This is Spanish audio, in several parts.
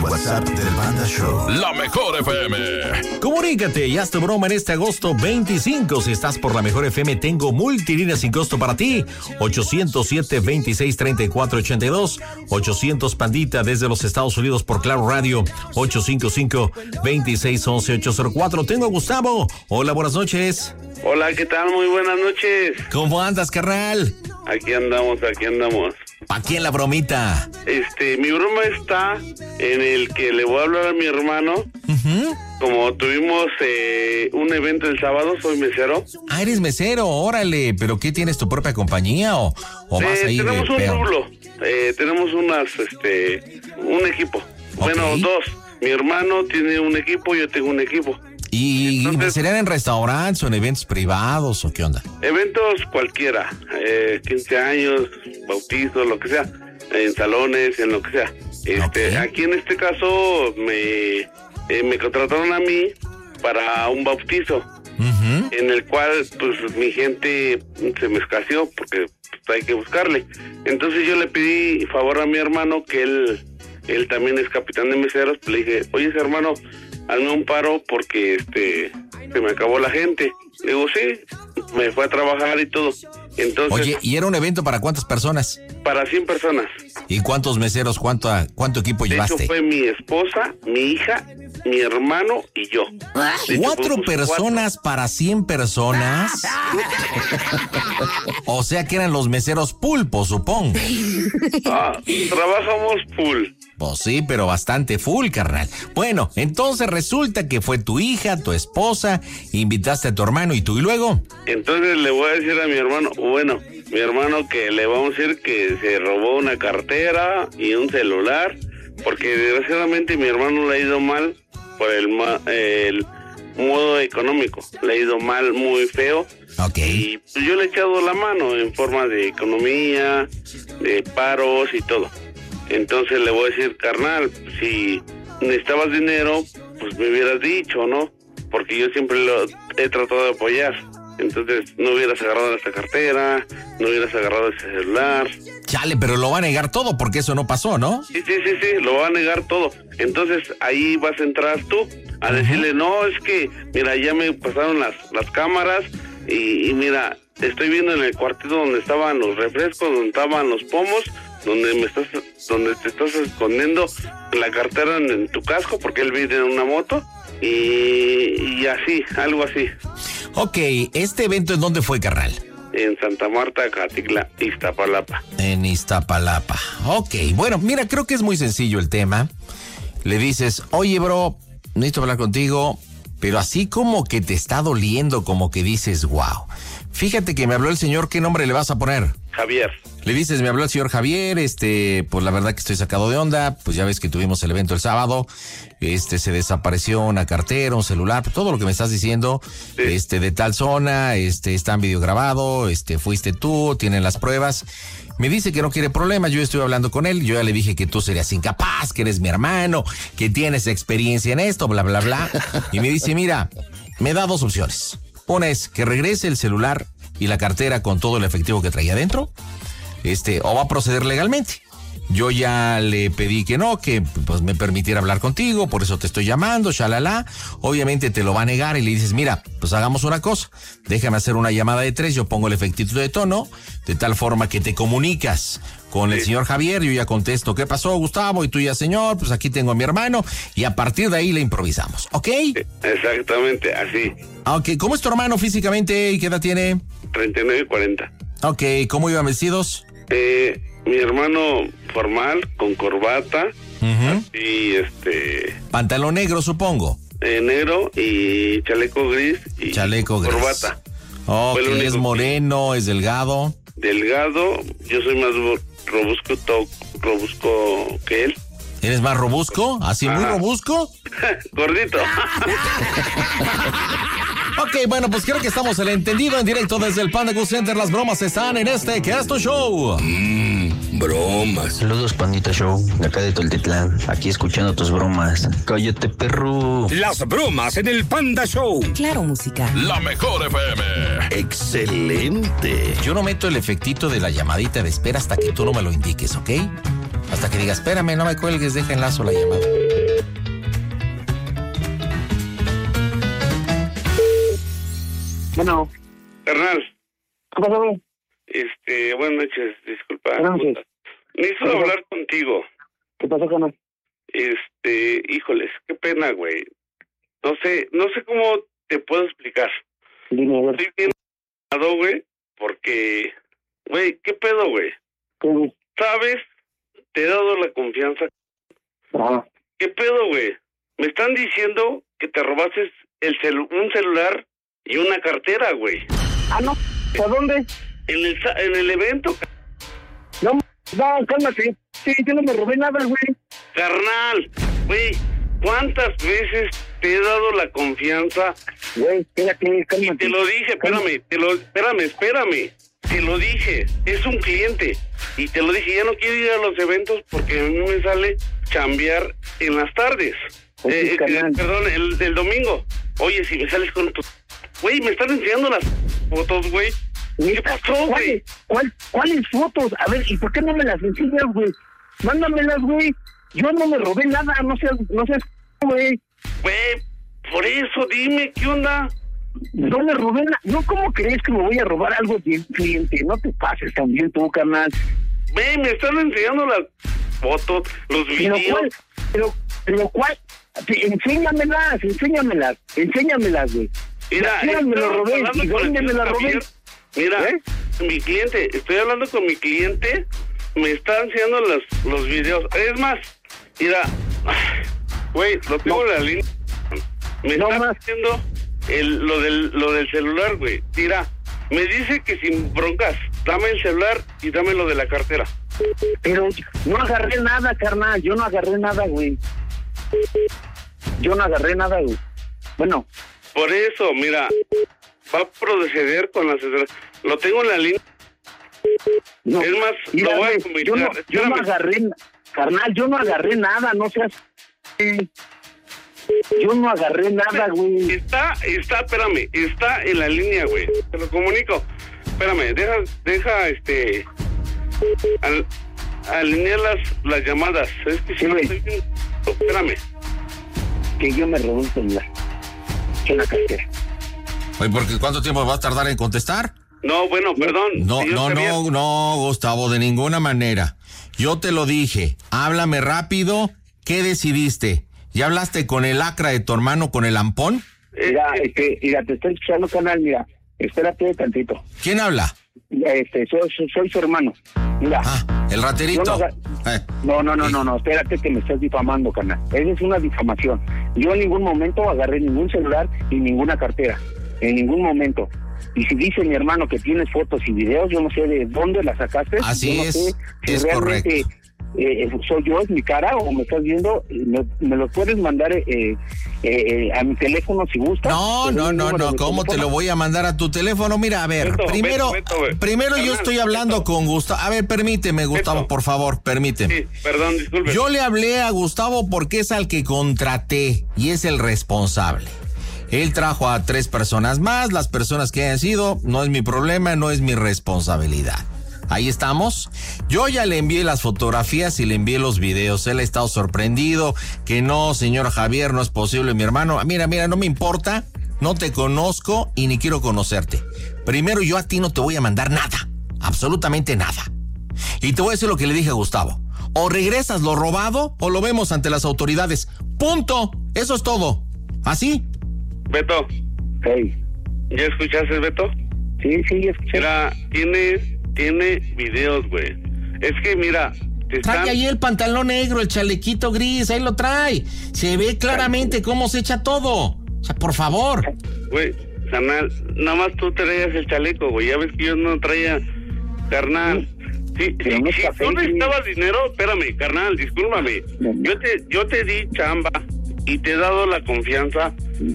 WhatsApp del Panda Show. La Mejor FM. Comunícate y haz tu broma en este agosto 25. Si estás por La Mejor FM, tengo multilínea sin costo para ti. 807-2634-82. 800 Pandita desde los Estados Unidos por Claro Radio. 855-2611-804. Tengo a Gustavo. Hola, buenas noches. Hola, ¿qué tal? Muy buenas noches. ¿Cómo andas, carnal? Aquí andamos. ¿Pa' quién la bromita? Mi broma está en el que le voy a hablar a mi hermano. Como tuvimos un evento el sábado, soy mesero. Ah, eres mesero, órale. ¿Pero qué, tienes tu propia compañía o vas a ir tenemos de un peón? rublo. Tenemos un equipo. Okay. Bueno, dos. Mi hermano tiene un equipo, yo tengo un equipo. ¿Y Entonces, serían en restaurantes o en eventos privados o qué onda? eventos cualquiera, 15 años, bautizos, lo que sea, en salones, en lo que sea. Okay. Aquí en este caso me contrataron a mí para un bautizo, en el cual pues mi gente se me escaseó porque pues, hay que buscarle. Entonces yo le pedí favor a mi hermano, que él también es capitán de meseros. Le dije, oye, hermano, hazme un paro porque se me acabó la gente. Le digo, sí, me fue a trabajar y todo. Entonces, Oye, ¿y era un evento para cuántas personas? para 100 personas. ¿Y cuántos meseros, cuánto equipo De llevaste? hecho, fue mi esposa, mi hija, mi hermano y yo. De hecho, 4 fuimos personas para 100 personas. O sea que eran los meseros pulpo, supongo. Trabajamos full. Pues sí, pero bastante full, carnal. Bueno, entonces resulta que fue tu hija, tu esposa, invitaste a tu hermano y tú, y luego. Entonces le voy a decir a mi hermano, mi hermano, que le vamos a decir que se robó una cartera y un celular, porque desgraciadamente mi hermano le ha ido mal por el modo económico. Le ha ido mal, muy feo. Ok. Y pues, yo le he echado la mano en forma de economía, de paros y todo. Entonces le voy a decir, carnal, si necesitabas dinero, pues me hubieras dicho, ¿no? Porque yo siempre lo he tratado de apoyar. Entonces no hubieras agarrado esta cartera, no hubieras agarrado ese celular. Chale, pero lo va a negar todo porque eso no pasó, ¿no? Sí, lo va a negar todo. Entonces ahí vas a entrar tú a decirle, no, es que, mira, ya me pasaron las cámaras y mira, estoy viendo en el cuartito donde estaban los refrescos, donde estaban los pomos, donde te estás escondiendo la cartera en tu casco, porque él vive en una moto, y así, algo así. Ok, ¿este evento en dónde fue, carnal? En Santa Marta, Catitla, Iztapalapa. En Iztapalapa. Ok, bueno, mira, creo que es muy sencillo el tema. Le dices, oye, bro, necesito hablar contigo, pero así como que te está doliendo, como que dices, wow. Fíjate que me habló el señor, ¿qué nombre le vas a poner? Javier. Le dices, me habló el señor Javier, pues la verdad que estoy sacado de onda, pues ya ves que tuvimos el evento el sábado, se desapareció una cartera, un celular, todo lo que me estás diciendo, sí. De tal zona, está en video grabado, fuiste tú, tienen las pruebas. Me dice que no quiere problemas, yo estoy hablando con él, yo ya le dije que tú serías incapaz, que eres mi hermano, que tienes experiencia en esto, bla, bla, bla. Y me dice, mira, me da 2 opciones. Una es que regrese el celular y la cartera con todo el efectivo que traía adentro, o va a proceder legalmente. Yo ya le pedí que no, que pues me permitiera hablar contigo, por eso te estoy llamando, shalala. Obviamente te lo va a negar y le dices, mira, pues hagamos una cosa, déjame hacer una llamada de 3, yo pongo el efectito de tono, de tal forma que te comunicas con el señor Javier, yo ya contesto, ¿qué pasó, Gustavo? Y tú ya, señor, pues aquí tengo a mi hermano, y a partir de ahí le improvisamos, ¿ok? Exactamente, así. Ok, ¿cómo es tu hermano físicamente y qué edad tiene? 39 y 40. Ok, ¿cómo iban vestidos? Mi hermano formal, con corbata, y pantalón negro, supongo. Negro y chaleco gris y chaleco gris. Corbata. Ok, es moreno, es delgado. Delgado, yo soy más robusco que él. ¿Eres más robusco? ¿Así muy robusco? Gordito. Ok, bueno, pues creo que estamos el entendido en directo desde el Panda Cool Center. Las bromas están en ¿Qué es tu show? Bromas. Saludos, Pandita Show, de acá de Toltitlán. Aquí escuchando tus bromas. Cállate, perro. Las bromas en el Panda Show. Claro, música. La Mejor FM. Excelente. Yo no meto el efectito de la llamadita de espera hasta que tú no me lo indiques, ¿ok? Hasta que diga, espérame, no me cuelgues, deja enlazo la llamada. Bueno. Carnal. ¿Qué pasó, güey? Buenas noches, disculpa. Buenas noches. Necesito hablar contigo. ¿Qué pasó, carnal? Híjoles, qué pena, güey. No sé cómo te puedo explicar. Dime, a ver. Estoy bien enojado, güey, porque, güey, ¿qué pedo, güey? ¿Qué, güey? ¿Sabes? Te he dado la confianza. Ajá. ¿Qué pedo, güey? Me están diciendo que te robaste un celular y una cartera, güey. Ah, no. ¿A dónde? En el evento. No, cálmate. Sí, yo no me robé nada, güey. Carnal, güey, ¿cuántas veces te he dado la confianza? Güey, espérate, cálmate. Y te lo dije, espérame. Te lo dije, es un cliente. Y te lo dije, ya no quiero ir a los eventos porque a mí me sale chambear en las tardes. Perdón, el domingo. Oye, si me sales con tu... Güey, me están enseñando las fotos, güey. ¿Qué pasó, güey? ¿Cuáles fotos? A ver, ¿y por qué no me las enseñas, güey? Mándamelas, güey. Yo no me robé nada, no seas, güey. Güey, por eso dime, ¿qué onda? No me robé nada. No, ¿cómo crees que me voy a robar algo de cliente? No te pases también tú, carnal. Güey, me están enseñando las fotos, los videos. Pero ¿cuál? Enséñamelas, güey. Mira, me lo robé. ¿Y dónde me la robé? Mira, mi cliente, estoy hablando con mi cliente, me está enseñando los videos. Es más, mira, güey, lo tengo en la línea. Me está haciendo lo del celular, güey. Mira, me dice que sin broncas, dame el celular y dame lo de la cartera. Pero no agarré nada, carnal, yo no agarré nada, güey. Bueno. Por eso, mira, va a proceder con la asesoría. Lo tengo en la línea. No, es más, mira, lo voy a comunicar. Yo no agarré, carnal, yo no agarré nada, no seas... Yo no agarré nada, güey. Está en la línea, güey. Te lo comunico. Espérame, deja alinear las llamadas. Es que sí, güey. Espérame. Que yo me robé un celular. Una cartera. Oye, porque ¿cuánto tiempo vas a tardar en contestar? No, bueno, perdón. No, Gustavo, de ninguna manera. Yo te lo dije, háblame rápido. ¿Qué decidiste? ¿Ya hablaste con el lacra de tu hermano, con el ampón? Mira, te estoy escuchando, canal, mira. Espérate tantito. ¿Quién habla? Soy su hermano. Mira. Ah, el raterito. No, espérate que me estás difamando, canal. Esa es una difamación. Yo en ningún momento agarré ningún celular y ninguna cartera. En ningún momento. Y si dice mi hermano que tienes fotos y videos, yo no sé de dónde las sacaste. Así yo no es, sé si es realmente, correcto. ¿Soy yo, es mi cara o me estás viendo? Me lo puedes mandar a mi teléfono si gustas. No, ¿cómo te lo voy a mandar a tu teléfono? Mira, a ver, primero yo estoy hablando con Gustavo. A ver, permíteme, Gustavo, por favor, permíteme. Sí, perdón, disculpe. Yo le hablé a Gustavo porque es al que contraté y es el responsable. Él trajo a 3 personas más, las personas que hayan sido, no es mi problema, no es mi responsabilidad. Ahí estamos. Yo ya le envié las fotografías y le envié los videos. Él ha estado sorprendido que no, señor Javier, no es posible, mi hermano. Mira, no me importa, no te conozco y ni quiero conocerte. Primero, yo a ti no te voy a mandar nada, absolutamente nada. Y te voy a decir lo que le dije a Gustavo. O regresas lo robado o lo vemos ante las autoridades. Punto. Eso es todo. ¿Así? Beto. Hey. ¿Ya escuchaste, Beto? Sí, ya escuché. Mira, tiene videos, güey. Es que, mira, trae ahí el pantalón negro, el chalequito gris, ahí lo trae. Se ve claramente cómo se echa todo. O sea, por favor. Güey, carnal, nada más tú traías el chaleco, güey. Ya ves que yo no traía, carnal. Sí, no necesitabas dinero, espérame, carnal, discúlpame. Yo te di chamba y te he dado la confianza.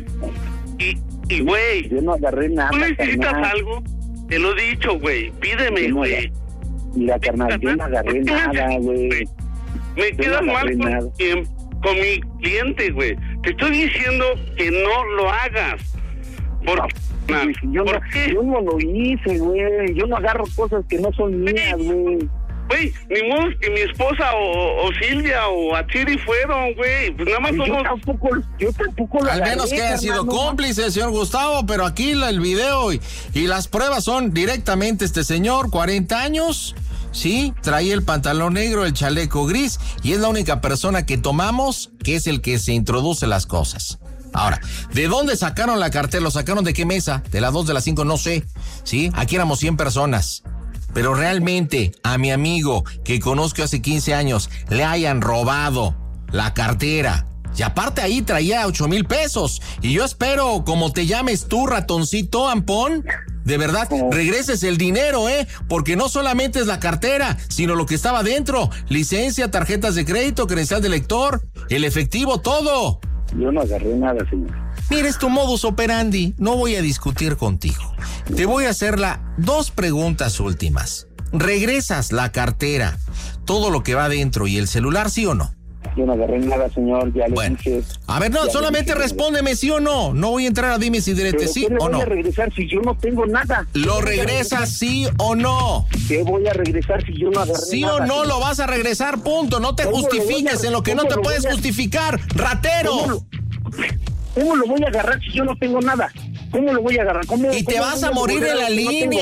Y güey, yo no agarré nada. ¿Tú necesitas algo? Te lo he dicho, güey. Pídeme, güey. Mira, carnal, yo no agarré nada, güey. Me quedas mal con mi cliente, güey. Te estoy diciendo que no lo hagas. ¿Por qué? Yo no lo hice, güey. Yo no agarro cosas que no son mías, güey. güey, ni modo que mi esposa o Silvia o Achiri fueron, güey. Pues nada más somos... Yo tampoco la Al menos que haya sido cómplice, señor Gustavo, pero aquí el video y las pruebas son directamente este señor, 40 años, sí, traía el pantalón negro, el chaleco gris, y es la única persona que tomamos que es el que se introduce las cosas. Ahora, ¿de dónde sacaron la cartera? ¿Lo sacaron de qué mesa? ¿De las 2, de las 5? No sé, ¿sí? Aquí éramos 100 personas. Pero realmente a mi amigo que conozco hace 15 años le hayan robado la cartera. Y aparte ahí traía 8,000 pesos. Y yo espero, como te llames tú, ratoncito Ampón, de verdad, regreses el dinero, porque no solamente es la cartera, sino lo que estaba dentro. Licencia, tarjetas de crédito, credencial de lector, el efectivo, todo. Yo no agarré nada, señor. Mira, es tu modus operandi. No voy a discutir contigo. Te voy a hacer 2 preguntas últimas. ¿Regresas la cartera, todo lo que va dentro y el celular, sí o no? Yo no agarré nada, señor. Ya le dije. A ver, no, solamente respóndeme sí o no. No voy a entrar a dime si diretes sí o no. ¿Qué voy a regresar si yo no tengo nada? ¿Lo regresas sí o no? ¿Qué voy a regresar si yo no agarré nada? Sí o no lo vas a regresar, punto. No te justifiques en lo que no te puedes justificar, ratero. ¿Cómo lo voy a agarrar si yo no tengo nada? ¿Cómo lo voy a agarrar? Y te vas a morir en la línea.